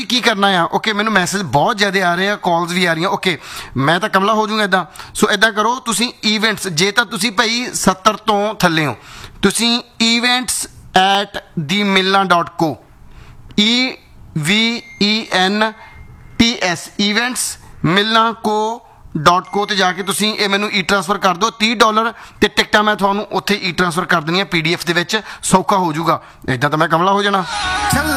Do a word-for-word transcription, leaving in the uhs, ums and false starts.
ਜੀ ਕੀ ਕਰਨਾ ਆ ਓਕੇ ਮੈਨੂੰ ਮੈਸੇਜ ਬਹੁਤ ਜ਼ਿਆਦਾ ਆ ਰਹੇ ਆ ਕਾਲਸ ਵੀ ਆ ਰਹੀਆਂ ਓਕੇ ਮੈਂ ਤਾਂ ਕਮਲਾ ਹੋ ਜਾਊਂਗਾ ਇੱਦਾਂ ਸੋ ਇੱਦਾਂ ਕਰੋ ਤੁਸੀਂ ਈਵੈਂਟਸ ਜੇ ਤਾਂ ਤੁਸੀਂ ਭਾਈ ਸੱਤਰ ਤੋਂ ਥੱਲੇ ਹੋ ਤੁਸੀਂ ਈਵੈਂਟਸ ਐਟ ਦੀ ਮਿਲਣਾ ਡੋਟ ਕੋ ਈ ਵੀ ਈ ਐਨ ਟੀ ਐਸ ਈਵੈਂਟਸ ਮਿਲਣਾ ਕੋ ਡੋਟ ਕੋ 'ਤੇ ਜਾ ਕੇ ਤੁਸੀਂ ਇਹ ਮੈਨੂੰ ਈ ਟ੍ਰਾਂਸਫਰ ਕਰ ਦਿਓ ਤੀਹ ਡਾਲਰ ਅਤੇ ਟਿਕਟਾਂ ਮੈਂ ਤੁਹਾਨੂੰ ਉੱਥੇ ਈ ਟ੍ਰਾਂਸਫਰ ਕਰ ਦੇਣੀਆਂ ਪੀ ਡੀ ਐਫ ਦੇ ਵਿੱਚ ਸੌਖਾ ਹੋ ਜਾਊਗਾ ਇੱਦਾਂ ਤਾਂ ਮੈਂ ਕਮਲਾ ਹੋ ਜਾਣਾ